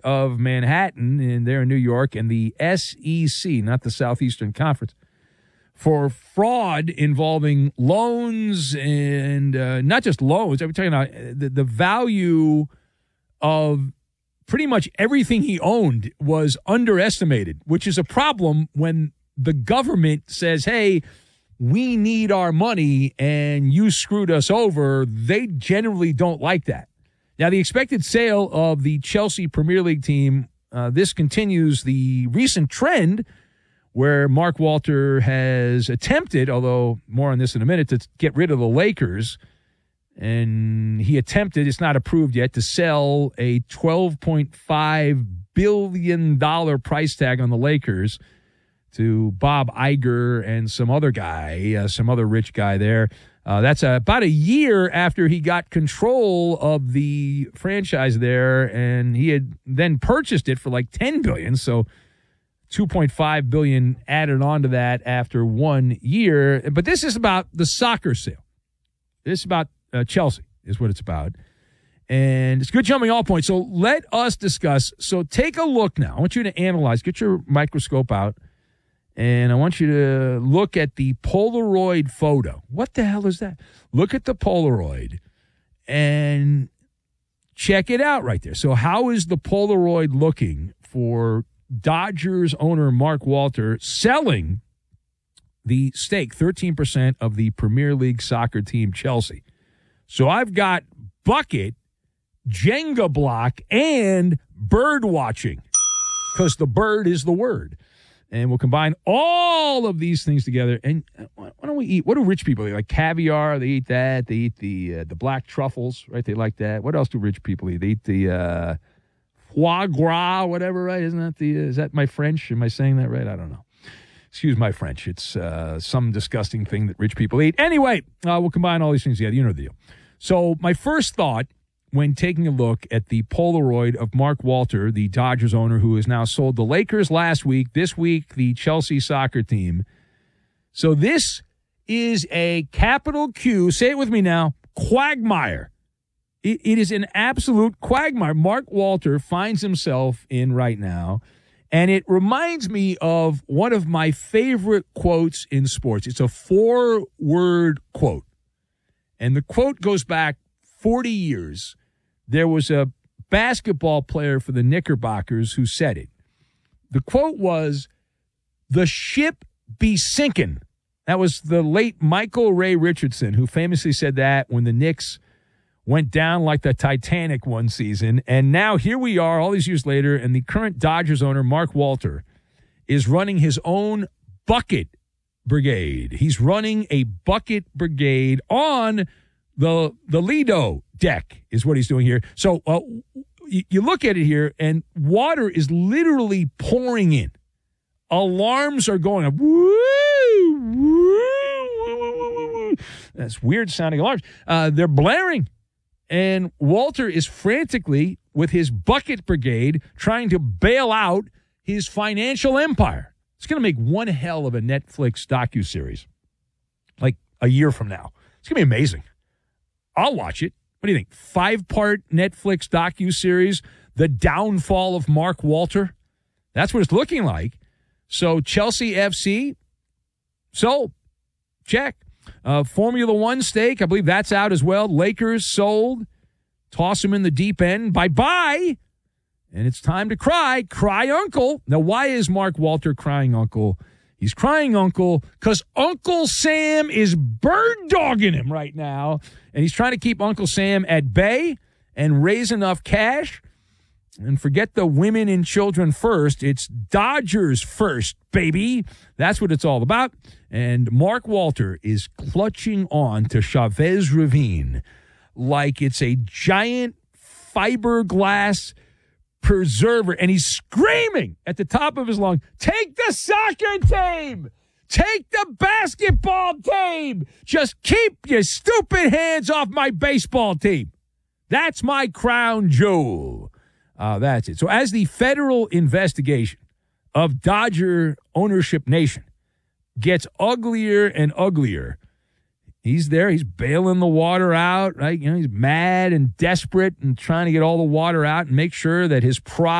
of Manhattan, and they're in New York, and the SEC, not the Southeastern Conference, for fraud involving loans and not just loans. I'm talking about the value of pretty much everything he owned was underestimated, which is a problem when the government says, hey, we need our money and you screwed us over. They generally don't like that. Now, the expected sale of the Chelsea Premier League team, this continues the recent trend where Mark Walter has attempted, although more on this in a minute, to get rid of the Lakers. And he attempted, it's not approved yet, to sell a $12.5 billion price tag on the Lakers to Bob Iger and some other guy, some other rich guy there. That's about a year after he got control of the franchise there, and he had then purchased it for like $10 billion. So $2.5 billion added on to that after 1 year. But this is about the soccer sale. This is about Chelsea is what it's about. And it's a good jumping off point. So let us discuss. So take a look now. I want you to analyze. Get your microscope out. And I want you to look at the Polaroid photo. What the hell is that? Look at the Polaroid and check it out right there. So how is the Polaroid looking for Dodgers owner Mark Walter selling the stake, 13% of the Premier League soccer team Chelsea? So I've got bucket, Jenga block, and bird watching, because the bird is the word. And we'll combine all of these things together. And why don't we eat? What do rich people eat? Like caviar, they eat that. They eat the black truffles, right? They like that. What else do rich people eat? They eat the foie gras, whatever, right? Isn't that is that my French? Am I saying that right? I don't know. Excuse my French. It's some disgusting thing that rich people eat. Anyway, we'll combine all these things together. You know the deal. So my first thought when taking a look at the Polaroid of Mark Walter, the Dodgers owner who has now sold the Lakers last week, this week the Chelsea soccer team. So this is a capital Q, say it with me now, quagmire. It is an absolute quagmire Mark Walter finds himself in right now, and it reminds me of one of my favorite quotes in sports. It's a 4-word quote, and the quote goes back 40 years. There was a basketball player for the Knickerbockers who said it. The quote was, "The ship be sinking." That was the late Michael Ray Richardson, who famously said that when the Knicks went down like the Titanic one season. And now here we are all these years later, and the current Dodgers owner, Mark Walter, is running his own bucket brigade. He's running a bucket brigade on the Lido deck is what he's doing here. So you look at it here, and water is literally pouring in. Alarms are going up. Woo, woo, woo. That's weird-sounding alarms. They're blaring. And Walter is frantically, with his bucket brigade, trying to bail out his financial empire. It's going to make one hell of a Netflix docuseries, like a year from now. It's going to be amazing. I'll watch it. What do you think? 5-part Netflix docuseries, The Downfall of Mark Walter? That's what it's looking like. So Chelsea FC, sold. Check. Formula One stake, I believe that's out as well. Lakers sold. Toss them in the deep end. Bye-bye. And it's time to cry. Cry uncle. Now, why is Mark Walter crying uncle? He's crying uncle because Uncle Sam is bird-dogging him right now. And he's trying to keep Uncle Sam at bay and raise enough cash. And forget the women and children first. It's Dodgers first, baby. That's what it's all about. And Mark Walter is clutching on to Chavez Ravine like it's a giant fiberglass preserver. And he's screaming at the top of his lungs, take the soccer team! Take the basketball team! Just keep your stupid hands off my baseball team. That's my crown jewel. That's it. So as the federal investigation of Dodger ownership nation gets uglier and uglier, he's there. He's bailing the water out, right? You know, he's mad and desperate and trying to get all the water out and make sure that his pride